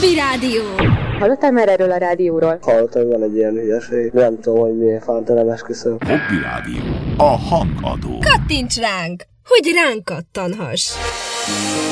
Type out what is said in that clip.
Hobby Rádió. Hallottál már erről a rádióról? Hallottam, hogy van egy ilyen hülyeség. Nem tudom, hogy miért fánta, nem esküszöm. Hobby Rádió. A hangadó. Kattints ránk, hogy ránk kattanhass.